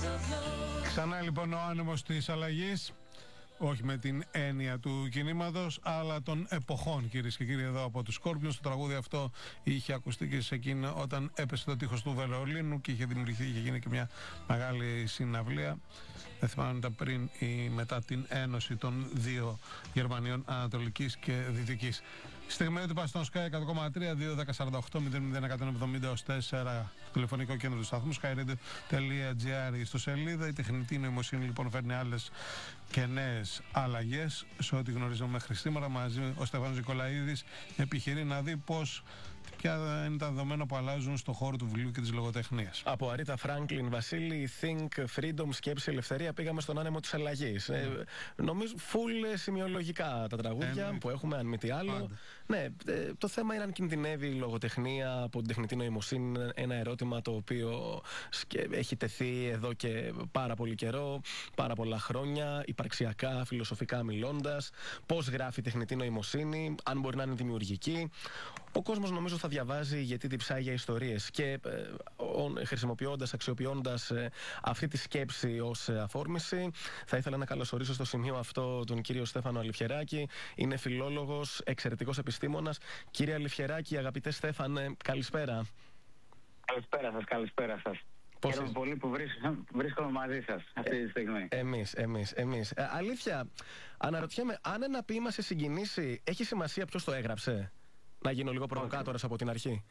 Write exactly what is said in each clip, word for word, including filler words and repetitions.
Ξανά λοιπόν ο άνεμος της αλλαγής, όχι με την έννοια του κινήματος, αλλά των εποχών, κυρίες και κύριοι, εδώ από τους Σκόρπιους. Το τραγούδι αυτό είχε ακουστεί και σε εκείνο όταν έπεσε το τείχος του Βερολίνου και είχε δημιουργηθεί, είχε γίνει και μια μεγάλη συναυλία. Δεν θυμάμαι αν ήταν πριν ή μετά την ένωση των δύο Γερμανιών Ανατολικής και Δυτικής. Στιγμή του Παστόν Sky εκατό κόμμα τρία, δύο δέκα σαράντα οκτώ μηδέν μηδέν εκατόν εβδομήντα τέσσερα, τηλεφωνικό κέντρο του σταθμού skyradio τελεία gr στο σελίδα. Η τεχνητή νοημοσύνη λοιπόν φέρνει άλλες και νέες αλλαγές σε ό,τι γνωρίζουμε μέχρι σήμερα. Μαζί ο Στέφανος Νικολαίδης επιχειρεί να δει πώς, ποια είναι τα δεδομένα που αλλάζουν στον χώρο του βιβλίου και της λογοτεχνίας. Από Αρίτα Φράγκλιν, Βασίλη, Think, Freedom, Σκέψη, Ελευθερία, πήγαμε στον άνεμο της αλλαγής. Mm. Ε, νομίζω full σημειολογικά τα τραγούδια ε, που έχουμε, αν μη τι άλλο. Πάντα. Ναι, ε, το θέμα είναι αν κινδυνεύει η λογοτεχνία από την τεχνητή νοημοσύνη. Ένα ερώτημα το οποίο έχει τεθεί εδώ και πάρα πολύ καιρό, πάρα πολλά χρόνια, υπαρξιακά, φιλοσοφικά μιλώντας. Πώς γράφει η τεχνητή νοημοσύνη, αν μπορεί να είναι δημιουργική. Ο κόσμος νομίζω θα διαβάζει γιατί διψάει για ιστορίες και ε, χρησιμοποιώντας, αξιοποιώντας ε, αυτή τη σκέψη ως ε, αφόρμηση, θα ήθελα να καλωσορίσω στο σημείο αυτό τον κύριο Στέφανο Αλιφιεράκη. Είναι φιλόλογος, εξαιρετικός επιστήμονας. Κύριε Αλιφιεράκη, αγαπητέ Στέφανε, καλησπέρα. Καλησπέρα σας, καλησπέρα σας. Χαίρομαι πολύ που βρίσκομαι μαζί σας αυτή τη στιγμή. Ε, εμείς, εμείς, εμείς. Ε, αλήθεια, αναρωτιέμαι, αν ένα ποίημα σε συγκινήσει, έχει σημασία ποιος το έγραψε? Να γίνω λίγο προβοκάτορας από την αρχή.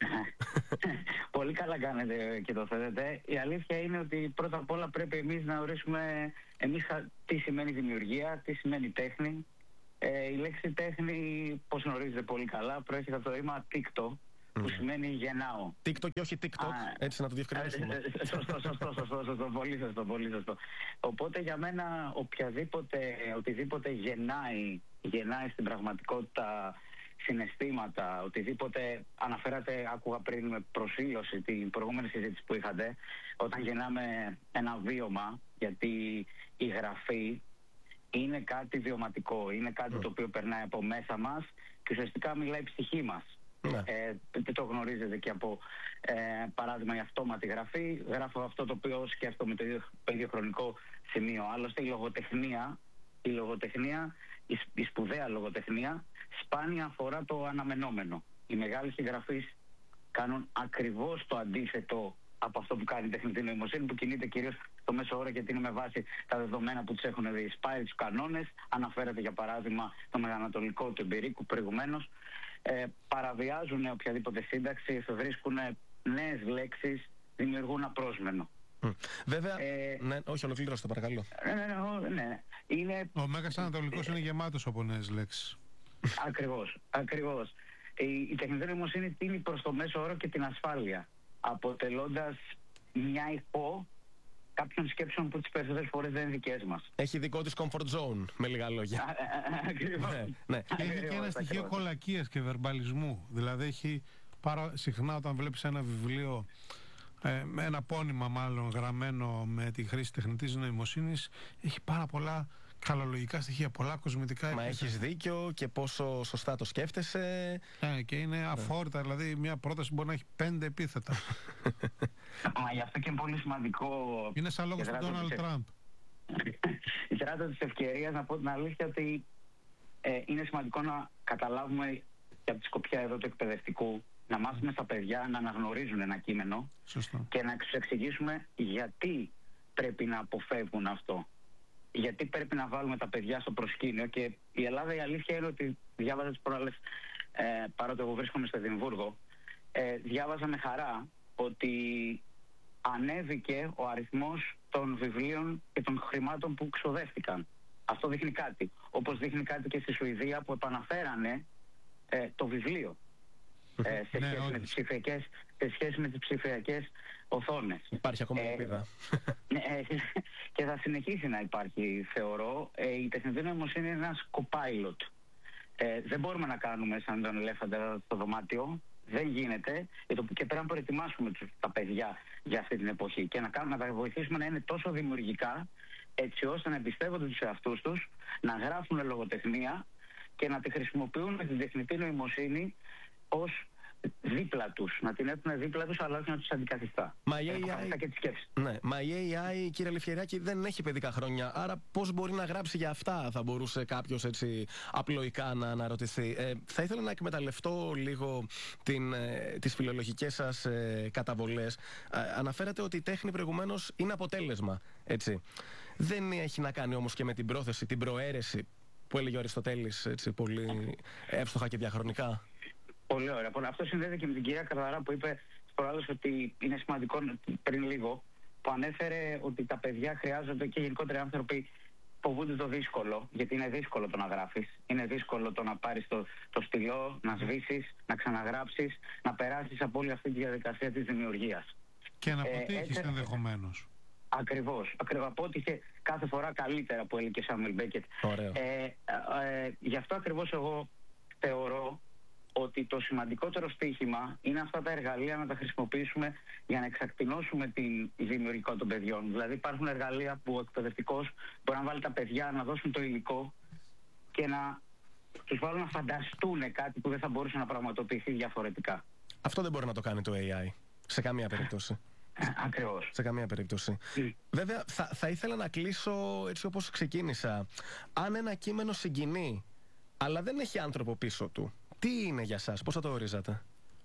Πολύ καλά κάνετε και το θέτετε. Η αλήθεια είναι ότι πρώτα απ' όλα πρέπει εμείς να ορίσουμε εμείς τι σημαίνει δημιουργία, τι σημαίνει τέχνη. Ε, η λέξη τέχνη, πώς γνωρίζετε πολύ καλά, προέρχεται από το ρήμα τίκτο, που σημαίνει γεννάω. TikTok και όχι TikTok, Α, έτσι να το διευκρινίσουμε. Σωστό, σωστό, σωστό, σωστό, πολύ σωστό, πολύ σωστό. Οπότε για μένα οποιαδήποτε, οτιδήποτε γεννάει, γεννάει στην πραγματικότητα συναισθήματα, οτιδήποτε αναφέρατε, άκουγα πριν με προσήλωση την προηγούμενη συζήτηση που είχατε, όταν γεννάμε ένα βίωμα, γιατί η γραφή είναι κάτι βιωματικό, είναι κάτι mm. το οποίο περνάει από μέσα μας και ουσιαστικά μιλάει η ψυχή μας. Mm. Ε, το γνωρίζετε και από ε, παράδειγμα η αυτόματη γραφή, γράφω αυτό το οποίο σκέφτομαι το ίδιο, το ίδιο χρονικό σημείο. Άλλωστε η λογοτεχνία, η λογοτεχνία, η, η σπουδαία λογοτεχνία σπάνια αφορά το αναμενόμενο. Οι μεγάλοι συγγραφείς κάνουν ακριβώς το αντίθετο από αυτό που κάνει η τεχνητή νοημοσύνη, που κινείται κυρίως στο μέσο όρο γιατί είναι με βάση τα δεδομένα που τους έχουν δει. Σπάει τους κανόνες, αναφέρεται για παράδειγμα το Μεγανατολικό του Εμπειρίκου προηγουμένως, ε, παραβιάζουν οποιαδήποτε σύνταξη, εφευρίσκουν νέες λέξεις, δημιουργούν απρόσμενο. Mm. Βέβαια, ε, ναι, όχι, ολοκληρώστε παρακαλώ. Ναι, ναι, ναι, ναι. Είναι, ο Μέγας Ανατολικός ε, είναι γεμάτος από νέες λέξεις. Ακριβώς, ακριβώς. Η, η τεχνητή νοημοσύνη τίνει προς το μέσο όρο και την ασφάλεια, αποτελώντας μια ηχό κάποιων σκέψεων που τις περισσότερες φορές δεν είναι δικές μας. Έχει δικό της comfort zone, με λίγα λόγια. Ακριβώς. Ναι, ναι. Και έχει και ένα στοιχείο κολακίας και βερμπαλισμού. Δηλαδή έχει πάρα συχνά όταν βλέπεις ένα βιβλίο, ε, ένα πόνημα μάλλον γραμμένο με τη χρήση τεχνητής νοημοσύνης, έχει πάρα πολλά καλολογικά στοιχεία, πολλά κοσμητικά. Μα έχεις δίκιο και πόσο σωστά το σκέφτεσαι. Ε, και είναι αφόρητα, δηλαδή μια πρόταση μπορεί να έχει πέντε επίθετα. Μα γι' αυτό και είναι πολύ σημαντικό. Είναι σαν λόγος του Ντόναλντ Τραμπ. Η τεράστια της ευκαιρίας να πω την αλήθεια ότι ε, είναι σημαντικό να καταλάβουμε και από τη σκοπιά εδώ του εκπαιδευτικού, να μάθουμε στα παιδιά να αναγνωρίζουν ένα κείμενο. Σωστό. Και να τους εξηγήσουμε γιατί πρέπει να αποφεύγουν αυτό. Γιατί πρέπει να βάλουμε τα παιδιά στο προσκήνιο. Και η Ελλάδα, η αλήθεια είναι ότι διάβαζα τις προάλλες, ε, παρότι εγώ βρίσκομαι στο Εδιμβούργο, ε, διάβαζα με χαρά ότι ανέβηκε ο αριθμός των βιβλίων και των χρημάτων που ξοδεύτηκαν. Αυτό δείχνει κάτι. Όπως δείχνει κάτι και στη Σουηδία που επαναφέρανε ε, το βιβλίο ε, σε, ναι, σχέση με τις ψηφιακές, σε σχέση με τις ψηφιακές οθόνες. Υπάρχει ακόμα ελπίδα. Ε, ε, και θα συνεχίσει να υπάρχει, θεωρώ. Ε, η τεχνητή νοημοσύνη είναι ένας co-pilot. Ε, δεν μπορούμε να κάνουμε σαν τον ελέφαντα στο δωμάτιο. Δεν γίνεται. Και πρέπει να προετοιμάσουμε τα παιδιά για αυτή την εποχή και να, κάνουμε, να τα βοηθήσουμε να είναι τόσο δημιουργικά, έτσι ώστε να εμπιστεύονται τους εαυτούς τους, να γράφουν λογοτεχνία και να τη χρησιμοποιούν με την τεχνητή νοημοσύνη ως δίπλα τους, να την έχουν δίπλα τους, αλλά όχι να τους αντικαθιστά. Μα η έι άι, και τη σκέψη. Ναι, μα η έι άι, κύριε Λευκαιριάκη, δεν έχει παιδικά χρόνια. Άρα, πώς μπορεί να γράψει για αυτά, θα μπορούσε κάποιος έτσι απλοϊκά να αναρωτηθεί. Ε, θα ήθελα να εκμεταλλευτώ λίγο την, ε, τις φιλολογικές σας ε, καταβολές. Ε, αναφέρατε ότι η τέχνη προηγουμένως είναι αποτέλεσμα. Έτσι. Δεν έχει να κάνει όμως και με την πρόθεση, την προαίρεση που έλεγε ο Αριστοτέλης έτσι, πολύ εύστοχα και διαχρονικά. Πολύ ωραία. Αυτό συνδέεται και με την κυρία Καρδαρά που είπε προάλλως ότι είναι σημαντικό πριν λίγο, που ανέφερε ότι τα παιδιά χρειάζονται και γενικότερα οι άνθρωποι φοβούνται το δύσκολο, γιατί είναι δύσκολο το να γράφεις. Είναι δύσκολο το να πάρεις το, το στυλό, να σβήσεις, να ξαναγράψεις, να περάσεις από όλη αυτή τη διαδικασία της δημιουργίας. Και να αποτύχεις ε, ενδεχομένως. Ακριβώς. Ακριβώς. Απότυχε κάθε φορά καλύτερα που έλεγε ο Σάμουελ Μπέκετ. Ωραίο. Ε, ε, ε, γι' αυτό ακριβώς εγώ θεωρώ ότι το σημαντικότερο στοίχημα είναι αυτά τα εργαλεία να τα χρησιμοποιήσουμε για να εξακτηνώσουμε την δημιουργικότητα των παιδιών. Δηλαδή υπάρχουν εργαλεία που ο εκπαιδευτικός μπορεί να βάλει τα παιδιά να δώσουν το υλικό και να τους βάλουν να φανταστούν κάτι που δεν θα μπορούσε να πραγματοποιηθεί διαφορετικά. Αυτό δεν μπορεί να το κάνει το έι άι σε καμία περίπτωση. Ακριβώς. Σε καμία περίπτωση. Mm. Βέβαια, θα, θα ήθελα να κλείσω έτσι όπως ξεκίνησα. Αν ένα κείμενο συγκινεί, αλλά δεν έχει άνθρωπο πίσω του, τι είναι για σας, πώς θα το ορίζατε?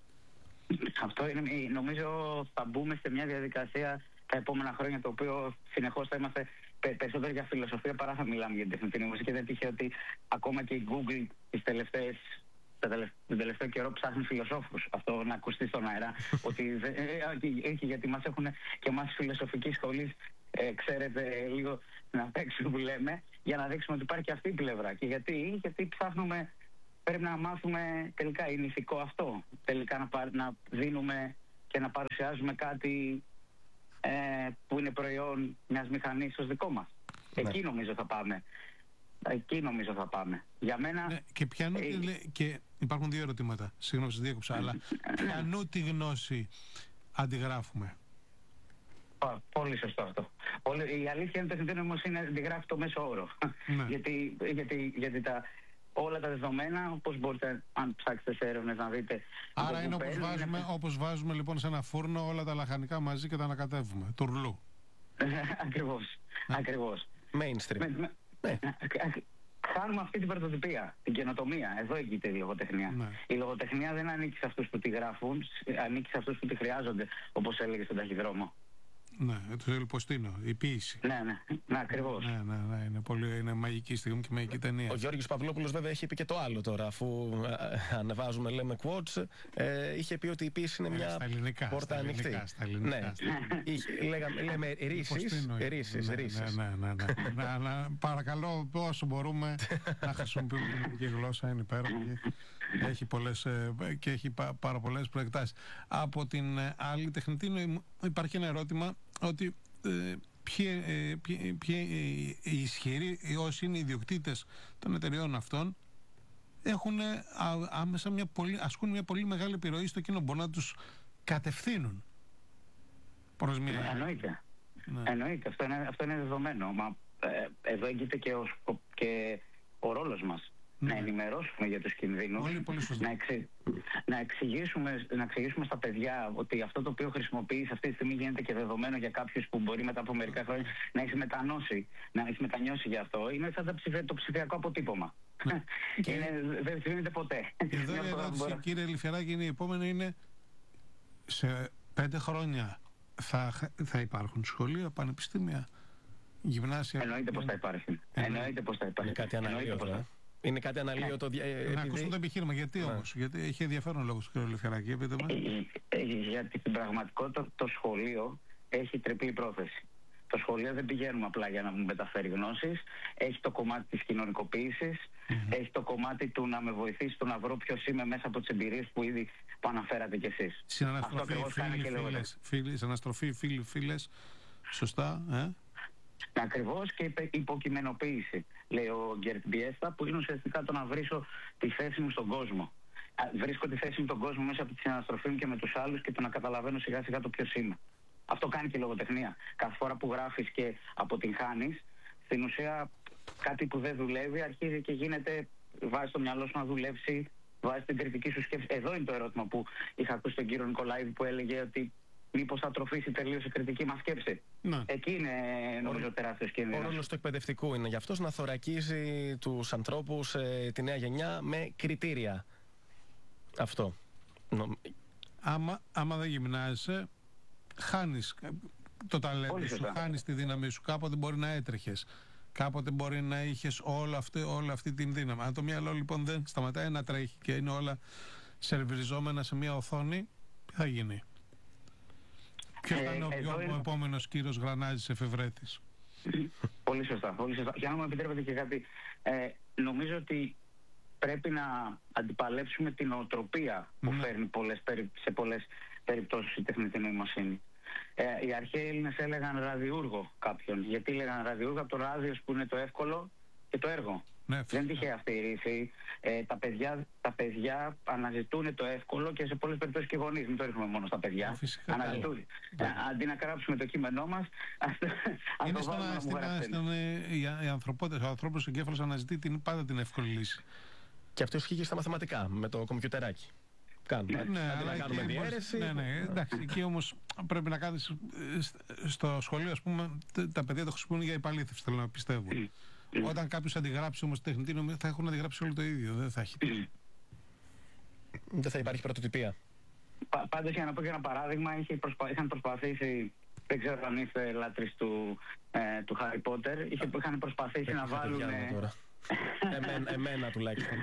Αυτό είναι, νομίζω θα μπούμε σε μια διαδικασία τα επόμενα χρόνια, το οποίο συνεχώς θα είμαστε περισσότερο για φιλοσοφία παρά θα μιλάμε για την τεχνητή νοημοσύνη, και δεν τύχε ότι ακόμα και η Google τις τελευταίες τον τελευταίο καιρό ψάχνει φιλοσόφους. Αυτό να ακουστεί στον αέρα. Ότι έχει, γιατί μας έχουν και εμάς φιλοσοφική σχολή, ε, ξέρετε, λίγο να παίξουμε που λέμε, για να δείξουμε ότι υπάρχει και αυτή η πλευρά. Και γιατί, γιατί ψάχνουμε, πρέπει να μάθουμε τελικά, είναι ηθικό αυτό. Τελικά να, να δίνουμε και να παρουσιάζουμε κάτι ε, που είναι προϊόν μιας μηχανής ως δικό μας. Ναι. Εκεί νομίζω θα πάμε. Εκεί νομίζω θα πάμε. Για μένα... Ναι, και πιανού, ε... και υπάρχουν δύο ερωτήματα. Συγγνώμη, σας διέκοψα, αλλά πιανού τη γνώση αντιγράφουμε? Πολύ σωστό αυτό. Πολύ, η αλήθεια είναι ότι τεχνητή νοημοσύνη αντιγράφει το μέσο όρο. Ναι. γιατί, γιατί, γιατί τα, όλα τα δεδομένα, όπως μπορείτε, αν ψάξετε σε έρευνες να δείτε... Άρα είναι όπως βάζουμε, είναι... όπως βάζουμε λοιπόν σε ένα φούρνο όλα τα λαχανικά μαζί και τα ανακατεύουμε. Τουρλού. Ακριβώς. Ναι. Ακριβώς. Mainstream. Με, με, ναι. Χάνουμε αυτή την πρωτοτυπία, την καινοτομία. Εδώ έγκυται η λογοτεχνία. Ναι. Η λογοτεχνία δεν ανήκει σε αυτούς που τη γράφουν, ανήκει σε αυτούς που τη χρειάζονται, όπως έλεγε στον ταχυδρόμο. Ναι, το Ελποστίνο, η ποίηση. Ναι, ναι, ναι, ακριβώς. Ναι, ναι, ναι, είναι, πολύ, είναι μαγική στιγμή και μαγική ταινία. Ο Γιώργος Παυλόπουλος βέβαια έχει πει και το άλλο τώρα, αφού ε, ανεβάζουμε, λέμε quotes, ε, είχε πει ότι η ποίηση είναι μια στα ελληνικά, πόρτα στα ανοιχτή. Ελληνικά, στα ελληνικά, ναι, στα ελληνικά. Είχε, λέγαμε, λέμε ρίσεις, ρίσεις, ναι, ρίσεις. Ναι, ναι, ναι, ναι. να, να, παρακαλώ όσο μπορούμε να χρησιμοποιούμε την ελληνική γλώσσα, είναι υπέροχη. Έχει πολλές, και έχει πάρα πολλές προεκτάσεις. Από την άλλη τεχνητή νοημοσύνη υπάρχει ένα ερώτημα ότι ε, ποιοι, ε, ποιοι, ποιοι ε, οι ισχυροί, όσοι είναι οι ιδιοκτήτες των εταιριών αυτών, έχουν α, άμεσα μια πολύ, ασκούν μια πολύ μεγάλη επιρροή στο κοινό. Μπορούν να τους κατευθύνουν προς μια... Εννοείται. Ναι. Εννοείται. Αυτό είναι, αυτό είναι δεδομένο. Μα, ε, εδώ έγκυται και ο, και ο ρόλος μας. Ναι. Να ενημερώσουμε για τους κινδύνους, να, εξε... να, εξηγήσουμε, να εξηγήσουμε στα παιδιά ότι αυτό το οποίο χρησιμοποιείς αυτή τη στιγμή γίνεται και δεδομένο για κάποιους που μπορεί μετά από μερικά χρόνια να έχει μετανώσει, να έχει μετανιώσει γι' αυτό. Είναι σαν το ψηφιακό αποτύπωμα. Ναι. Και... είναι, δεν συμβαίνεται ποτέ. Εδώ η ερώτηση, κύριε Λιφιαράκη, είναι η επόμενη, είναι σε πέντε χρόνια θα, θα υπάρχουν σχολεία, πανεπιστήμια, γυμνάσια? Εννοείται πως θα υπάρχει. Εννοείται πως θα υπάρχει. Είναι κάτι αναλύωτο. Είναι κάτι αναλύωτο. Ε, να ακούσουν το επιχείρημα. Γιατί όμως? Γιατί έχει ενδιαφέρον λόγο του κ. Λιφιαράκη. Γιατί στην πραγματικότητα το σχολείο έχει τριπλή πρόθεση. Το σχολείο δεν πηγαίνουμε απλά για να μου μεταφέρει γνώσεις. Έχει το κομμάτι της κοινωνικοποίησης. Mm-hmm. Έχει το κομμάτι του να με βοηθήσει στο να βρω ποιος είμαι μέσα από τις εμπειρίες που ήδη που αναφέρατε κι εσείς. Συναναστροφή, φίλοι, συναναστροφή, φίλοι, φίλες. Σωστά, ε? Ακριβώς, και υποκειμενοποίηση, λέει ο Γκέρτ Μπιέστα, που είναι ουσιαστικά το να βρίσκω τη θέση μου στον κόσμο. Βρίσκω τη θέση μου στον κόσμο μέσα από τη συναναστροφή μου και με τους άλλους και το να καταλαβαίνω σιγά σιγά το ποιος είμαι. Αυτό κάνει και η λογοτεχνία. Κάθε φορά που γράφεις και αποτυγχάνεις, στην ουσία κάτι που δεν δουλεύει αρχίζει και γίνεται, βάζει το μυαλό σου να δουλέψει βάζει την κριτική σου σκέψη. Εδώ είναι το ερώτημα που είχα ακούσει τον κύριο Νικολαίδη που έλεγε ότι μήπως θα τροφήσει τελείως η κριτική μας σκέψη. Ναι. Εκεί είναι νομίζω τεράστιος κίνδυνος. Ο ρόλος του εκπαιδευτικού είναι γι' αυτός να θωρακίζει τους ανθρώπους, ε, τη νέα γενιά, με κριτήρια. Αυτό. Άμα, άμα δεν γυμνάζεσαι, χάνεις το ταλέντο σου, χάνεις τη δύναμη σου. Κάποτε μπορεί να έτρεχες. Κάποτε μπορεί να είχες όλη αυτή, όλη αυτή την δύναμη. Αν το μυαλό λοιπόν δεν σταματάει να τρέχει και είναι όλα σερβιριζόμενα σε μια οθόνη, τι θα γίνει? Ποιος θα είναι ο, πιο, είναι... ο επόμενος κύριος Γρανάζης εφευρέτης? Πολύ σωστά, πολύ σωστά. Για να μου επιτρέπετε και κάτι, ε, νομίζω ότι πρέπει να αντιπαλέψουμε την οτροπία που mm. φέρνει πολλές, σε πολλές περιπτώσεις η τεχνητή νοημοσύνη. Ε, οι αρχαίοι Έλληνες έλεγαν ραδιούργο κάποιον. Γιατί έλεγαν ραδιούργο? Από το ράδιος που είναι το εύκολο και το έργο. Ναι, δεν τυχαία αυτή η ρίση. Ε, τα, παιδιά, τα παιδιά αναζητούν το εύκολο και σε πολλές περιπτώσεις και οι γονείς. Μην το ρίχνουμε μόνο στα παιδιά. Φυσικά, αναζητούν. Ε, αντί να γράψουμε το κείμενό μας, ας το βάλουμε να μου γράψουν. Η ανθρωπότητα, ο ανθρώπινος εγκέφαλος αναζητεί την, πάντα την εύκολη λύση. Και αυτό ισχύει και στα μαθηματικά, με το κομπιουτεράκι. Κάνουμε. Ναι, ναι, αλλά να κάνουμε διαίρεση. Ναι, ναι, εντάξει. Εκεί όμως πρέπει να κάνεις στο σχολείο, ας πούμε, τα παιδιά το χρησιμοποιούν για επαλήθευση, θέλω να πιστεύω. Όταν κάποιος αντιγράψει όμως τεχνητή νοημοσύνη, θα έχουν αντιγράψει όλο το ίδιο. Δεν θα έχει. Δεν θα υπάρχει πρωτοτυπία. Πα, πάντως, για να πω και ένα παράδειγμα, είχε προσπα... είχαν προσπαθήσει. Δεν ξέρω αν είστε λάτρεις του, ε, του Harry Potter. Είχε, είχαν προσπαθήσει να βάλουν. εμένα, εμένα τουλάχιστον.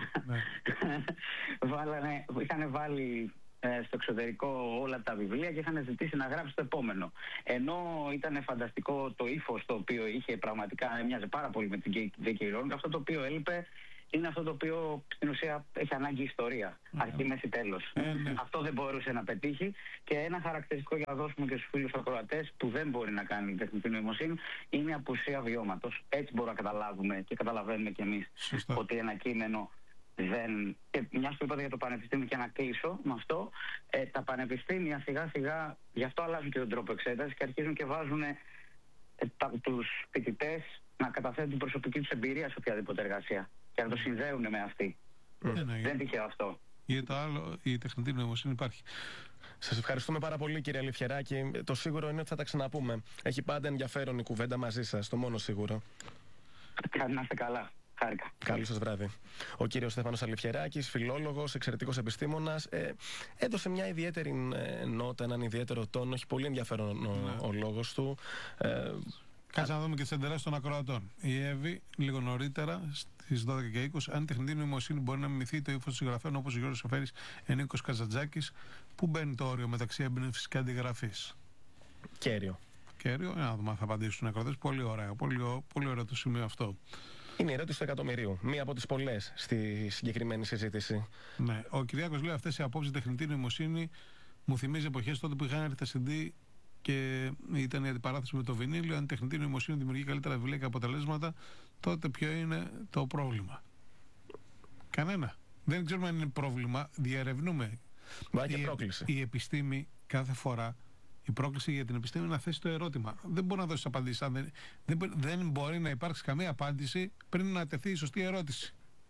Βάλανε, είχαν βάλει ε, στο εξωτερικό όλα τα βιβλία και είχαν ζητήσει να γράψει το επόμενο. Ενώ ήταν φανταστικό το ύφος το οποίο είχε, πραγματικά έμοιαζε πάρα πολύ με την τζέι κέι Rowling, αυτό το οποίο έλειπε είναι αυτό το οποίο στην ουσία έχει ανάγκη ιστορία. Mm. Αρχή, μέση, τέλος. Mm. Αυτό δεν μπορούσε να πετύχει. Και ένα χαρακτηριστικό για να δώσουμε και στους φίλους ακροατές που δεν μπορεί να κάνει η τεχνητή νοημοσύνη είναι η απουσία βιώματος. Έτσι μπορούμε να καταλάβουμε και καταλαβαίνουμε κι εμείς Σωστά. ότι ένα κείμενο δεν. Και μιας που είπατε για το πανεπιστήμιο, και να κλείσω με αυτό, ε, τα πανεπιστήμια σιγά σιγά γι' αυτό αλλάζουν και τον τρόπο εξέτασης και αρχίζουν και βάζουν ε, τους φοιτητές να καταθέτουν την προσωπική τους εμπειρία σε οποιαδήποτε εργασία και να το συνδέουν με αυτή. Mm. Δεν είναι τυχαίο αυτό. Για το άλλο, η τεχνητή νοημοσύνη υπάρχει. Σας ευχαριστούμε πάρα πολύ, κύριε Λιφιεράκη. Το σίγουρο είναι ότι θα τα ξαναπούμε. Έχει πάντα ενδιαφέρον η κουβέντα μαζί σας, το μόνο σίγουρο. Να είστε καλά. Χάρηκα. Καλό σας βράδυ. Ο κύριος Στέφανος Αλιφιεράκης, φιλόλογος, εξαιρετικός επιστήμονας, ε, έδωσε μια ιδιαίτερη ε, νότα, έναν ιδιαίτερο τόνο. Έχει πολύ ενδιαφέρον ο, ναι. ο λόγος του. Ε, Κάτσε να δούμε και τις εντελέσεις των ακροατών. Η Εύη, λίγο νωρίτερα, στις δώδεκα και είκοσι, αν η τεχνητή νοημοσύνη μπορεί να μιμηθεί το ύφος του συγγραφέων όπως ο Γιώργος Σοφέρης, Ενίκος Καζαντζάκης, πού μπαίνει το όριο μεταξύ έμπνευσης και αντιγραφής? Κέριο. Κέριο, να δούμε αν θα απαντήσουν οι ακροατές. Πολύ ωραία, πολύ, πολύ ωραίο το σημείο αυτό. Είναι η ερώτηση του εκατομμυρίου. Μία από τις πολλές στη συγκεκριμένη συζήτηση. Ναι. Ο Κυριάκος λέει: αυτές οι απόψεις τεχνητή νοημοσύνη μου θυμίζει εποχές τότε που είχαν έρθει τα σι ντι και ήταν η αντιπαράθεση με το βινίλιο. Αν η τεχνητή νοημοσύνη δημιουργεί καλύτερα βιβλία και αποτελέσματα, τότε ποιο είναι το πρόβλημα? Κανένα. Δεν ξέρουμε αν είναι πρόβλημα. Διερευνούμε. Η, πρόκληση. η επιστήμη κάθε φορά. Η πρόκληση για την επιστήμη είναι να θέσει το ερώτημα. Δεν μπορεί να δώσει απαντήσει. Δεν, δεν, δεν μπορεί να υπάρξει καμία απάντηση πριν να τεθεί η σωστή ερώτηση.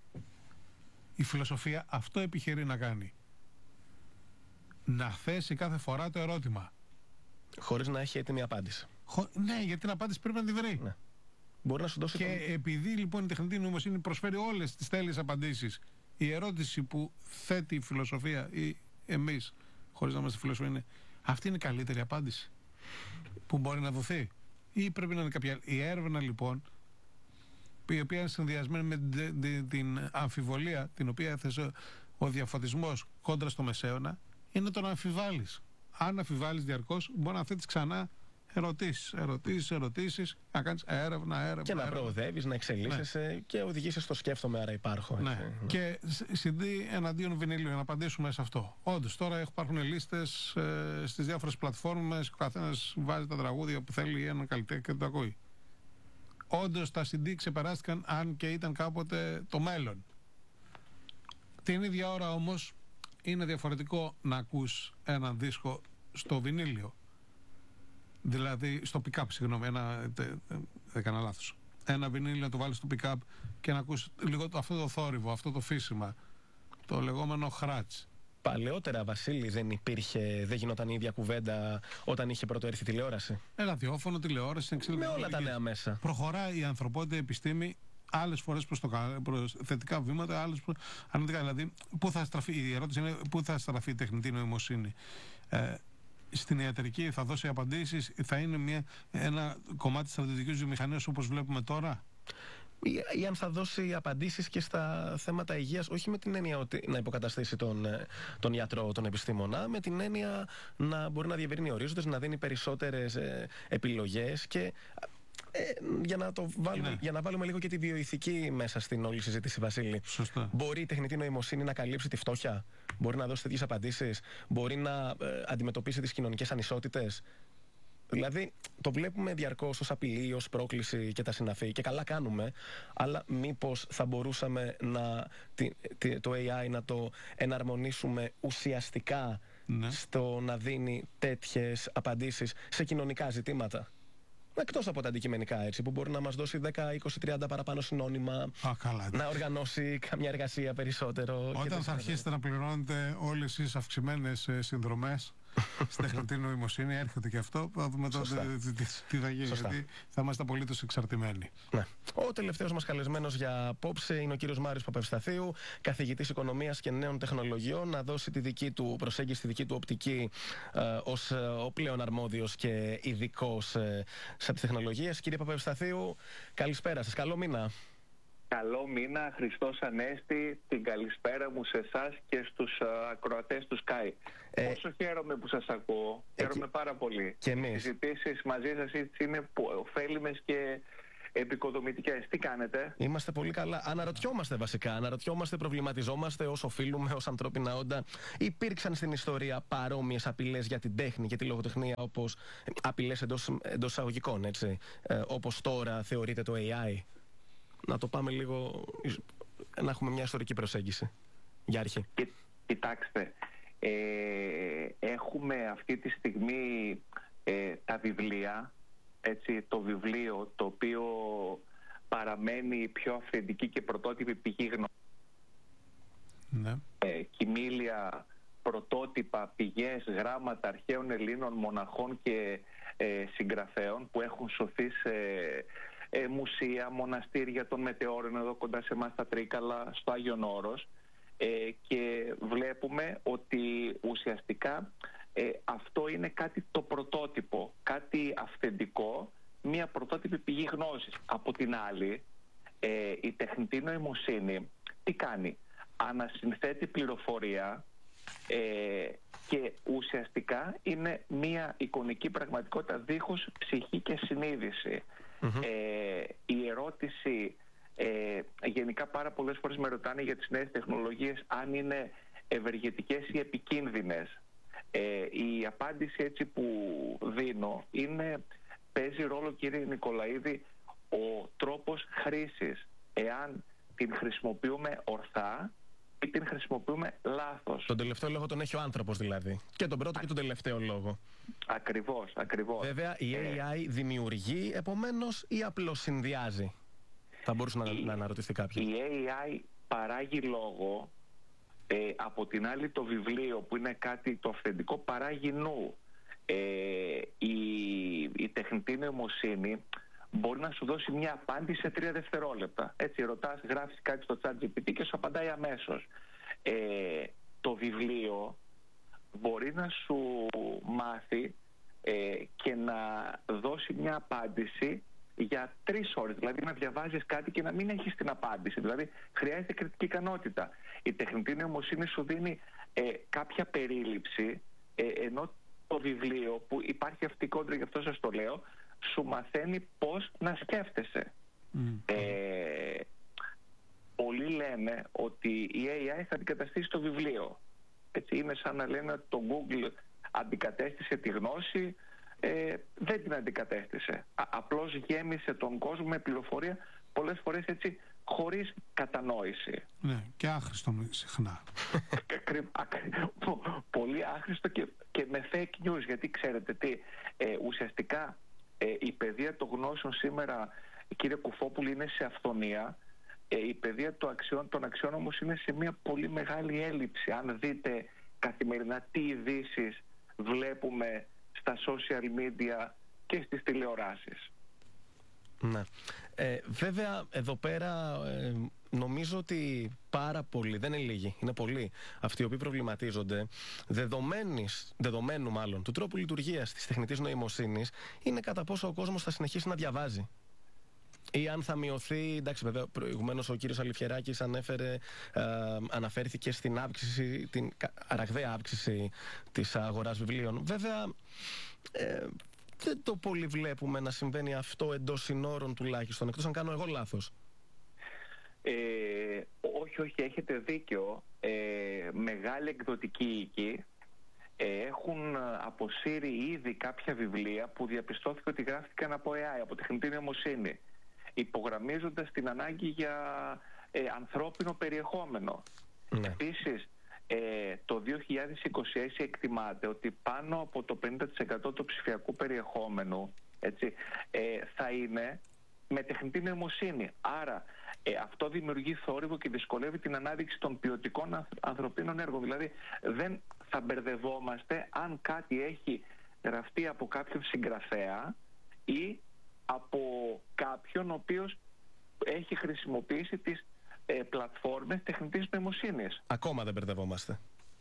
Η φιλοσοφία αυτό επιχειρεί να κάνει. Να θέσει κάθε φορά το ερώτημα. Χωρίς να έχει έτοιμη απάντηση. Χω... Ναι, γιατί την απάντηση πρέπει να τη βρει. Ναι. Μπορεί να σου δώσει. Και τον... επειδή λοιπόν η τεχνητή νοημοσύνη προσφέρει όλες τις τέλειες απαντήσεις, η ερώτηση που θέτει η φιλοσοφία ή εμείς, χωρίς να είμαστε φιλοσοφία, είναι αυτή είναι η καλύτερη απάντηση που μπορεί να δοθεί, ή πρέπει να είναι κάποια άλλη? Η έρευνα λοιπόν, η οποία είναι συνδυασμένη με την αμφιβολία την οποία έθεσε ο διαφωτισμός κόντρα στο μεσαίωνα, είναι το να αμφιβάλλεις. Αν αμφιβάλλεις διαρκώς, μπορεί να θέτεις ξανά ερωτήσεις, ερωτήσεις, ερωτήσεις, να κάνεις έρευνα, έρευνα. Και να έρευνα. προοδεύεις, να εξελίσσεσαι, ναι. και οδηγήσεις στο σκέφτομαι, άρα υπάρχω. Ναι. Ναι. Και σι ντι εναντίον βινίλιου, για να απαντήσουμε σε αυτό. Όντως, τώρα υπάρχουν λίστες ε, στις διάφορες πλατφόρμες, ο καθένας βάζει τα τραγούδια που θέλει ή έναν καλλιτέχνη και το ακούει. Όντως, τα σι ντι ξεπεράστηκαν, αν και ήταν κάποτε το μέλλον. Την ίδια ώρα όμως, είναι διαφορετικό να ακούς έναν δίσκο στο βινίλιο. Δηλαδή, στο pick-up, συγγνώμη, ένα, δεν έκανα λάθος. Ένα βινίλιο να το βάλεις στο pick-up και να ακούσεις λίγο αυτό το θόρυβο, αυτό το φύσιμα. το λεγόμενο χράτς. Παλαιότερα, Βασίλη, δεν υπήρχε, δεν γινόταν η ίδια κουβέντα όταν είχε πρώτο έρθει τηλεόραση? Ε, ραδιόφωνο, τηλεόραση, με όλα τα νέα μέσα. Προχωράει η ανθρωπότητα, η επιστήμη, άλλες φορές προς, το, προς θετικά βήματα, άλλες προς αρνητικά. Δηλαδή, πού θα στραφεί, η ερώτηση είναι πού θα στραφεί η τεχνητή νοημοσύνη. Ε, στην ιατρική θα δώσει απαντήσεις, θα είναι μια, ένα κομμάτι της στρατιωτικής βιομηχανίας όπως βλέπουμε τώρα? Ή, ή αν θα δώσει απαντήσεις και στα θέματα υγείας, όχι με την έννοια ότι να υποκαταστήσει τον, τον γιατρό, τον επιστήμονα, με την έννοια να μπορεί να διευρύνει ορίζοντες, να δίνει περισσότερες ε, επιλογές και... Ε, για, να το βάλουμε, ναι. για να βάλουμε λίγο και τη βιοειθική μέσα στην όλη συζήτηση, Βασίλη. Σωστά. Μπορεί η τεχνητή νοημοσύνη να καλύψει τη φτώχεια? Μπορεί να δώσει τέτοιες απαντήσεις? Μπορεί να ε, αντιμετωπίσει τις κοινωνικές ανισότητες? Δηλαδή, το βλέπουμε διαρκώς ως απειλή, ως πρόκληση και τα συναφή, και καλά κάνουμε, αλλά μήπως θα μπορούσαμε να, τη, τη, το έι άι να το εναρμονίσουμε ουσιαστικά, ναι. στο να δίνει τέτοιες απαντήσεις σε κοινωνικά ζητήματα? Εκτός από τα αντικειμενικά, έτσι, που μπορεί να μας δώσει δέκα, είκοσι, τριάντα παραπάνω συνώνυμα. Α, καλά. Να οργανώσει καμιά εργασία περισσότερο. Όταν θα αρχίσετε να πληρώνετε όλες τις αυξημένες συνδρομές στην τεχνητή νοημοσύνη, έρχεται και αυτό, θα δούμε τότε τι θα γίνει. Σωστά. Γιατί θα είμαστε απολύτως εξαρτημένοι. Ναι. Ο τελευταίος μας καλεσμένος για απόψε είναι ο κύριος Μάριος Παπαευσταθίου, καθηγητής οικονομίας και νέων τεχνολογιών, να δώσει τη δική του προσέγγιση, τη δική του οπτική ε, ως ε, ο πλέον αρμόδιος και ειδικός ε, σε τις τεχνολογίες. Κύριε Παπαευσταθίου, καλησπέρα σας, καλό μήνα. Καλό μήνα, Χριστός Ανέστη, την καλησπέρα μου σε εσάς και στους uh, ακροατές του Sky. Ε, Πόσο χαίρομαι που σας ακούω, ε, χαίρομαι και, πάρα πολύ. Και εμείς. Οι συζητήσεις μαζί σας είναι ωφέλιμες και επικοδομητικές. Τι κάνετε? Είμαστε πολύ καλά. Αναρωτιόμαστε βασικά, αναρωτιόμαστε, προβληματιζόμαστε ως οφείλουμε, ως ανθρώπινα όντα. Υπήρξαν στην ιστορία παρόμοιες απειλές για την τέχνη και τη λογοτεχνία, όπως απειλές εντός, εντός εισαγωγικών, έτσι, ε, όπως τώρα θεωρείται το έι άι? Να το πάμε λίγο, να έχουμε μια ιστορική προσέγγιση για αρχή. Κοιτάξτε, ε, έχουμε αυτή τη στιγμή ε, τα βιβλία, έτσι, το βιβλίο το οποίο παραμένει η πιο αυθεντική και πρωτότυπη πηγή γνώσης. Ναι. Ε, κοιμήλια, πρωτότυπα, πηγές, γράμματα αρχαίων Ελλήνων μοναχών και ε, συγγραφέων που έχουν σωθεί σε ε, μουσεία, μοναστήρια των μετεώρων εδώ κοντά σε εμάς στα Τρίκαλα, στο Άγιον Όρος, ε, και βλέπουμε ότι ουσιαστικά ε, αυτό είναι κάτι το πρωτότυπο, κάτι αυθεντικό, μια πρωτότυπη πηγή γνώσης. Από την άλλη, ε, η τεχνητή νοημοσύνη τι κάνει? Ανασυνθέτει πληροφορία ε, και ουσιαστικά είναι μια εικονική πραγματικότητα δίχως ψυχή και συνείδηση. Mm-hmm. Ε, η ερώτηση, ε, γενικά πάρα πολλές φορές με ρωτάνε για τις νέες τεχνολογίες αν είναι ευεργετικές ή επικίνδυνες. Ε, η απάντηση έτσι που δίνω είναι, παίζει ρόλο, κύριε Νικολαίδη, ο τρόπος χρήσης. Εάν την χρησιμοποιούμε ορθά ή την χρησιμοποιούμε λάθος. Τον τελευταίο λόγο τον έχει ο άνθρωπος δηλαδή. Και τον πρώτο Α... και τον τελευταίο λόγο. Ακριβώς, ακριβώς. Βέβαια η έι άι ε... δημιουργεί επομένως ή απλώς συνδυάζει? Θα μπορούσε να, η... να αναρωτηθεί κάποιος. Η έι άι παράγει λόγο. Ε, από την άλλη το βιβλίο που είναι κάτι το αυθεντικό παράγει νου. Ε, η, η τεχνητή νοημοσύνη μπορεί να σου δώσει μια απάντηση σε τρία δευτερόλεπτα. Έτσι ρωτάς, γράφεις κάτι στο τσάτ τζι πι τι και σου απαντάει αμέσως. Ε, το βιβλίο μπορεί να σου μάθει ε, και να δώσει μια απάντηση για τρεις ώρες, δηλαδή να διαβάζεις κάτι και να μην έχεις την απάντηση. Δηλαδή χρειάζεται κριτική ικανότητα. Η τεχνητή νοημοσύνη σου δίνει ε, κάποια περίληψη, ε, ενώ το βιβλίο, που υπάρχει αυτή η κόντρα, γι' αυτό σας το λέω, σου μαθαίνει πώς να σκέφτεσαι. Mm. Ε, πολλοί λένε ότι η έι άι θα αντικαταστήσει το βιβλίο. Έτσι, είναι σαν να λένε ότι το Google αντικατέστησε τη γνώση. Ε, δεν την αντικατέστησε. Α, απλώς γέμισε τον κόσμο με πληροφορία, πολλές φορές έτσι χωρίς κατανόηση. Ναι, και άχρηστο συχνά. Πολύ άχρηστο και, και με fake news, γιατί ξέρετε τι, ε, ουσιαστικά ε, η παιδεία των γνώσεων σήμερα, κύριε Κουφόπουλη, είναι σε αυθονία, Ε, η παιδεία των αξιών, των αξιών όμως είναι σε μια πολύ μεγάλη έλλειψη. Αν δείτε καθημερινά τι ειδήσεις βλέπουμε στα social media και στις τηλεοράσεις. Ναι. Ε, βέβαια εδώ πέρα ε, νομίζω ότι πάρα πολλοί, δεν είναι λίγοι, είναι πολλοί αυτοί οι οποίοι προβληματίζονται δεδομένης, δεδομένου μάλλον του τρόπου λειτουργίας της τεχνητής νοημοσύνης, είναι κατά πόσο ο κόσμος θα συνεχίσει να διαβάζει. Ή αν θα μειωθεί, εντάξει, βέβαια, προηγουμένως ο κύριος Αληφιεράκης ανέφερε, ε, αναφέρθηκε στην αύξηση, την ραγδαία αύξηση της αγοράς βιβλίων. Βέβαια, ε, δεν το πολύ βλέπουμε να συμβαίνει αυτό εντός συνόρων τουλάχιστον, εκτός αν κάνω εγώ λάθος. Ε, όχι, όχι, έχετε δίκιο. Ε, μεγάλη εκδοτική οίκη ε, έχουν αποσύρει ήδη κάποια βιβλία που διαπιστώθηκε ότι γράφτηκαν από έι άι, από τεχνητή νοημοσύνη, υπογραμμίζοντας την ανάγκη για ε, ανθρώπινο περιεχόμενο. Ναι. Επίσης, ε, το δύο χιλιάδες είκοσι έξι εκτιμάται ότι πάνω από το πενήντα τοις εκατό του ψηφιακού περιεχόμενου, έτσι, ε, θα είναι με τεχνητή νοημοσύνη. Άρα ε, αυτό δημιουργεί θόρυβο και δυσκολεύει την ανάδειξη των ποιοτικών ανθρωπίνων έργων. Δηλαδή δεν θα μπερδευόμαστε αν κάτι έχει γραφτεί από κάποιον συγγραφέα ή από κάποιον ο οποίος έχει χρησιμοποιήσει τις ε, πλατφόρμες τεχνητής νοημοσύνης. Ακόμα δεν μπερδευόμαστε.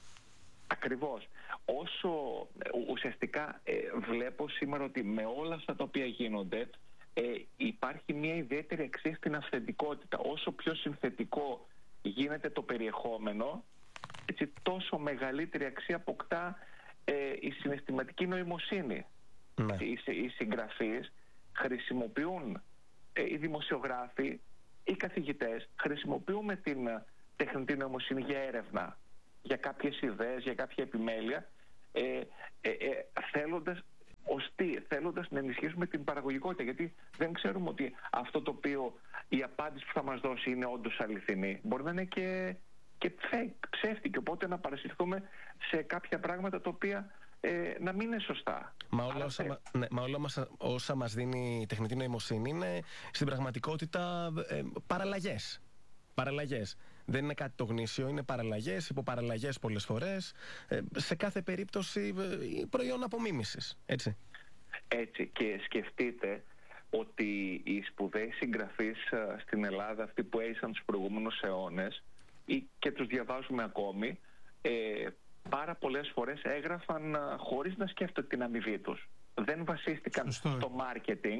Ακριβώς. Όσο ε, ουσιαστικά ε, βλέπω σήμερα ότι με όλα αυτά τα οποία γίνονται ε, υπάρχει μια ιδιαίτερη αξία στην αυθεντικότητα. Όσο πιο συνθετικό γίνεται το περιεχόμενο, έτσι, τόσο μεγαλύτερη αξία αποκτά ε, η συναισθηματική νοημοσύνη. Ναι. Οι, οι συγγραφείς χρησιμοποιούν, ε, οι δημοσιογράφοι, οι καθηγητές χρησιμοποιούμε την τεχνητή νοημοσύνη για έρευνα, για κάποιες ιδέες, για κάποια επιμέλεια, ε, ε, ε, θέλοντας, ως τι, θέλοντας να ενισχύσουμε την παραγωγικότητα, γιατί δεν ξέρουμε ότι αυτό το οποίο η απάντηση που θα μας δώσει είναι όντως αληθινή. Μπορεί να είναι και, και fake, ψεύτικη, οπότε να παρασυρθούμε σε κάποια πράγματα τα οποία Ε, να μην είναι σωστά. Μα όλα, όσα, θε... ναι, μα όλα μας, όσα μας δίνει η τεχνητή νοημοσύνη είναι στην πραγματικότητα ε, παραλλαγές. Παραλλαγές. Δεν είναι κάτι το γνήσιο, είναι παραλλαγές, υποπαραλλαγές πολλές φορές. Ε, σε κάθε περίπτωση ε, προϊόν απομίμησης. Έτσι. Έτσι. Και σκεφτείτε ότι οι σπουδαίοι συγγραφείς ε, στην Ελλάδα, αυτοί που έζησαν τους προηγούμενους αιώνες ή και τους διαβάζουμε ακόμη, ε, πάρα πολλές φορές έγραφαν χωρίς να σκέφτονται την αμοιβή τους. Δεν βασίστηκαν Σωστό. στο marketing,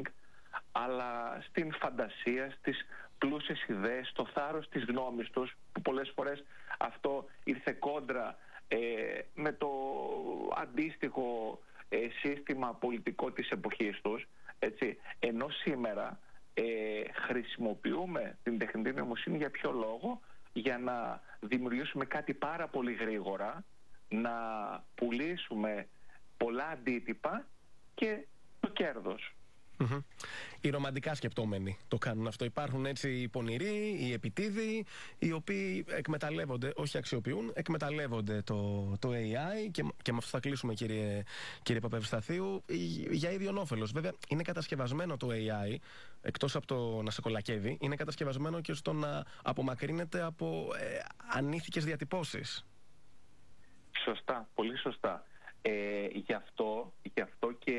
αλλά στην φαντασία, στις πλούσιες ιδέες, στο θάρρος της γνώμης τους, που πολλές φορές αυτό ήρθε κόντρα ε, με το αντίστοιχο ε, σύστημα πολιτικό της εποχής τους. Έτσι. Ενώ σήμερα ε, χρησιμοποιούμε την τεχνητή νοημοσύνη για ποιο λόγο? Για να δημιουργήσουμε κάτι πάρα πολύ γρήγορα, να πουλήσουμε πολλά αντίτυπα και το κέρδος. Mm-hmm. Οι ρομαντικά σκεπτόμενοι το κάνουν αυτό. Υπάρχουν έτσι οι πονηροί, οι επιτίδιοι, οι οποίοι εκμεταλλεύονται, όχι αξιοποιούν, εκμεταλλεύονται το, το έι άι και, και με αυτό θα κλείσουμε, κύριε, κύριε Παπαευσταθίου, για ίδιον όφελος. Βέβαια, είναι κατασκευασμένο το έι άι, εκτός από το να σε κολακεύει, είναι κατασκευασμένο και στο να απομακρύνεται από ε, ανήθικες διατυπώσεις. Σωστά, πολύ σωστά. Ε, γι' αυτό, γι' αυτό και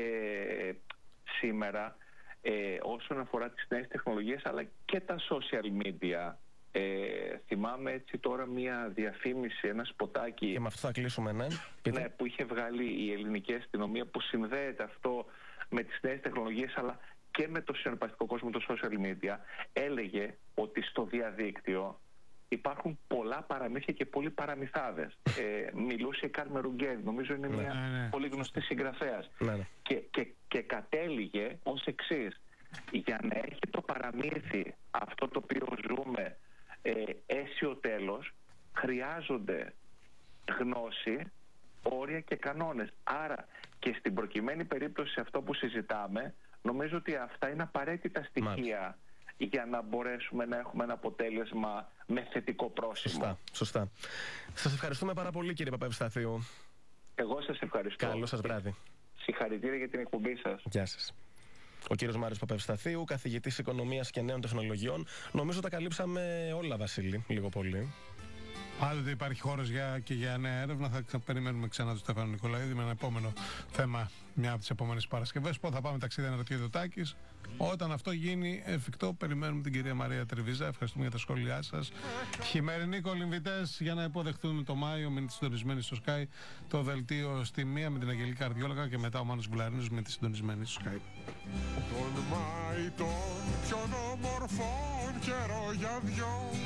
σήμερα ε, όσον αφορά τις νέες τεχνολογίες αλλά και τα social media, ε, θυμάμαι έτσι τώρα μια διαφήμιση, ένα σποτάκι, και με αυτό θα κλείσουμε, ναι. Ναι, που είχε βγάλει η ελληνική αστυνομία, που συνδέεται αυτό με τις νέες τεχνολογίες αλλά και με το συναρπαστικό κόσμο των social media. Έλεγε ότι στο διαδίκτυο υπάρχουν πολλά παραμύθια και πολλοί παραμυθάδες. Ε, μιλούσε η Κάρμεν Ρουγκέρ, νομίζω είναι μια ναι, ναι. πολύ γνωστή συγγραφέας. Ναι, ναι. Και, και, και κατέληγε ως εξής: για να έχει το παραμύθι αυτό το οποίο ζούμε ε, αίσιο τέλος, χρειάζονται γνώση, όρια και κανόνες. Άρα και στην προκειμένη περίπτωση αυτό που συζητάμε, νομίζω ότι αυτά είναι απαραίτητα στοιχεία. Μάλιστα. Για να μπορέσουμε να έχουμε ένα αποτέλεσμα με θετικό πρόσημο. Σωστά, σωστά. Σας ευχαριστούμε πάρα πολύ, κύριε Παπαευσταθίου. Εγώ σας ευχαριστώ. Καλό σας βράδυ. Συγχαρητήρια για την εκπομπή σας. Γεια σας. ο κύριος Μάριος Παπευσταθίου, καθηγητής Οικονομίας και Νέων Τεχνολογιών. Νομίζω τα καλύψαμε όλα, Βασίλη, λίγο πολύ. Άλλοτε υπάρχει χώρος για, και για νέα έρευνα. Θα ξα... περιμένουμε ξανά τον Στέφανο Νικολαίδη με ένα επόμενο θέμα μια από τις επόμενες Παρασκευές. Πότε θα πάμε ταξίδι, αναρωτιέται ο Τάκης. Όταν αυτό γίνει εφικτό, περιμένουμε την κυρία Μαρία Τριβίζα. Ευχαριστούμε για τα σχόλιά σας. Χειμερινοί κολυμβητές για να υποδεχτούν το Μάιο. Μείνετε συντονισμένοι στο Sky. Το δελτίο στη μία με την Αγγελική Καρδιόλογα και μετά ο Μάνος Βουλαρίνος με τη συντονισμένη στο Sky. Τον Μάη των πιο όμορφων καιρό για δυο.